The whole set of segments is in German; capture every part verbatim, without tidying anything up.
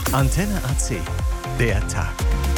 Antenne A C, der Tag.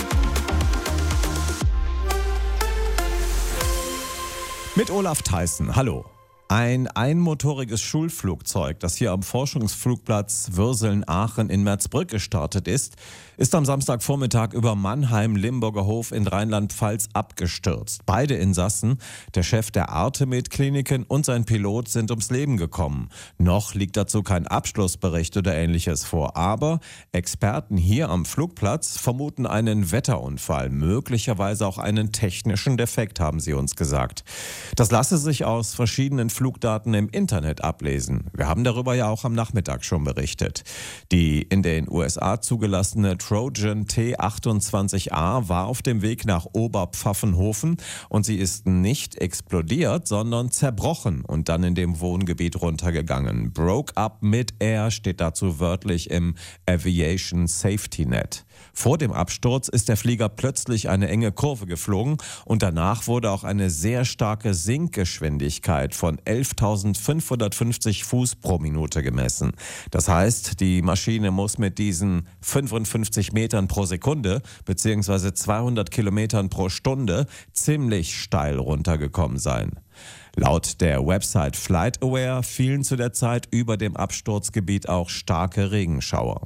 Mit Olaf Theissen, hallo. Ein einmotoriges Schulflugzeug, das hier am Forschungsflugplatz Würseln-Aachen in Merzbrück gestartet ist, ist am Samstagvormittag über Mannheim-Limburger Hof in Rheinland-Pfalz abgestürzt. Beide Insassen, der Chef der Artemid-Kliniken und sein Pilot, sind ums Leben gekommen. Noch liegt dazu kein Abschlussbericht oder Ähnliches vor. Aber Experten hier am Flugplatz vermuten einen Wetterunfall, möglicherweise auch einen technischen Defekt, haben sie uns gesagt. Das lasse sich aus verschiedenen Flugdaten im Internet ablesen. Wir haben darüber ja auch am Nachmittag schon berichtet. Die in den U S A zugelassene Trojan T achtundzwanzig A war auf dem Weg nach Oberpfaffenhofen und sie ist nicht explodiert, sondern zerbrochen und dann in dem Wohngebiet runtergegangen. Broke up mid-air steht dazu wörtlich im Aviation Safety Net. Vor dem Absturz ist der Flieger plötzlich eine enge Kurve geflogen und danach wurde auch eine sehr starke Sinkgeschwindigkeit von elftausendfünfhundertfünfzig Fuß pro Minute gemessen. Das heißt, die Maschine muss mit diesen fünfundfünfzig Metern pro Sekunde bzw. zweihundert Kilometern pro Stunde ziemlich steil runtergekommen sein. Laut der Website FlightAware fielen zu der Zeit über dem Absturzgebiet auch starke Regenschauer.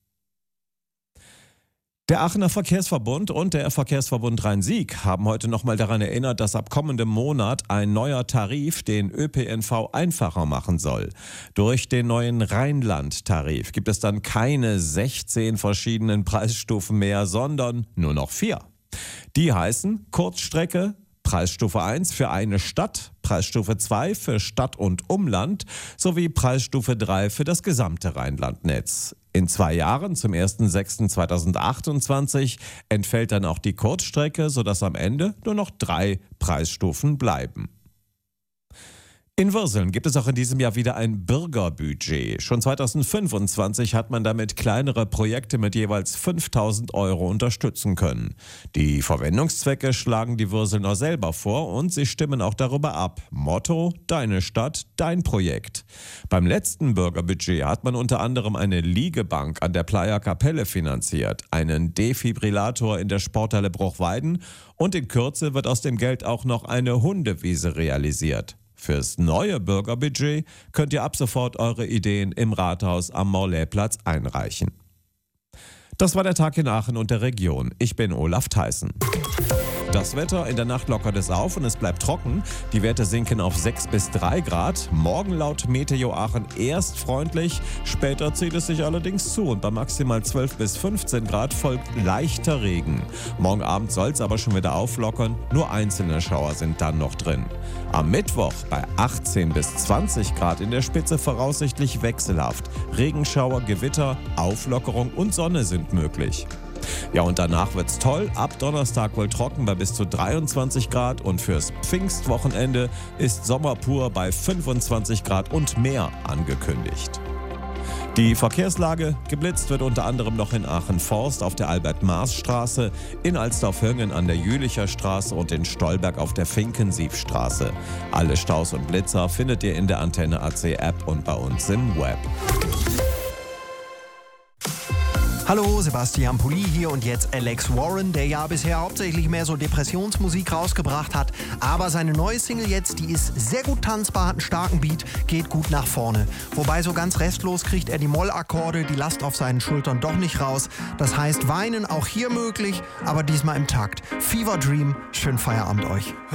Der Aachener Verkehrsverbund und der Verkehrsverbund Rhein-Sieg haben heute nochmal daran erinnert, dass ab kommendem Monat ein neuer Tarif den Ö P N V einfacher machen soll. Durch den neuen Rheinland-Tarif gibt es dann keine sechzehn verschiedenen Preisstufen mehr, sondern nur noch vier. Die heißen Kurzstrecke, Preisstufe eins für eine Stadt, Preisstufe zwei für Stadt und Umland sowie Preisstufe drei für das gesamte Rheinlandnetz. In zwei Jahren, zum ersten sechsten zweitausendachtundzwanzig, entfällt dann auch die Kurzstrecke, sodass am Ende nur noch drei Preisstufen bleiben. In Würseln gibt es auch in diesem Jahr wieder ein Bürgerbudget. Schon zweitausendfünfundzwanzig hat man damit kleinere Projekte mit jeweils fünftausend Euro unterstützen können. Die Verwendungszwecke schlagen die Würselner selber vor und sie stimmen auch darüber ab. Motto: Deine Stadt, dein Projekt. Beim letzten Bürgerbudget hat man unter anderem eine Liegebank an der Playa Kapelle finanziert, einen Defibrillator in der Sporthalle Bruchweiden und in Kürze wird aus dem Geld auch noch eine Hundewiese realisiert. Fürs neue Bürgerbudget könnt ihr ab sofort eure Ideen im Rathaus am Morlaix-Platz einreichen. Das war der Tag in Aachen und der Region. Ich bin Olaf Theissen. Das Wetter: in der Nacht lockert es auf und es bleibt trocken. Die Werte sinken auf sechs bis drei Grad. Morgen laut Meteo Aachen erst freundlich, später zieht es sich allerdings zu und bei maximal zwölf bis fünfzehn Grad folgt leichter Regen. Morgen Abend soll es aber schon wieder auflockern, nur einzelne Schauer sind dann noch drin. Am Mittwoch bei achtzehn bis zwanzig Grad in der Spitze voraussichtlich wechselhaft. Regenschauer, Gewitter, Auflockerung und Sonne sind möglich. Ja, und danach wird's toll. Ab Donnerstag wohl trocken bei bis zu dreiundzwanzig Grad und fürs Pfingstwochenende ist Sommer pur bei fünfundzwanzig Grad und mehr angekündigt. Die Verkehrslage: geblitzt wird unter anderem noch in Aachen-Forst auf der Albert-Maas-Straße, in Alsdorf-Höngen an der Jülicher Straße und in Stolberg auf der Finkensief-Straße. Alle Staus und Blitzer findet ihr in der Antenne A C App und bei uns im Web. Hallo, Sebastian Pulli hier und jetzt Alex Warren, der ja bisher hauptsächlich mehr so Depressionsmusik rausgebracht hat. Aber seine neue Single jetzt, die ist sehr gut tanzbar, hat einen starken Beat, geht gut nach vorne. Wobei so ganz restlos kriegt er die Mollakkorde, die Last auf seinen Schultern doch nicht raus. Das heißt, weinen auch hier möglich, aber diesmal im Takt. Fever Dream, schönen Feierabend euch.